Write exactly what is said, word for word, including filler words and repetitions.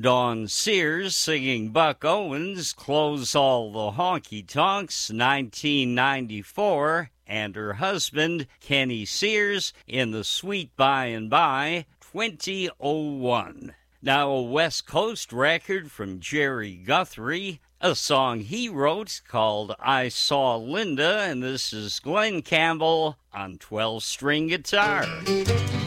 Dawn Sears singing Buck Owens' Close All the Honky Tonks, nineteen ninety-four, and her husband, Kenny Sears, in The Sweet By and By, twenty oh one. Now a West Coast record from Jerry Guthrie, a song he wrote called I Saw Linda, and this is Glenn Campbell on twelve-string guitar.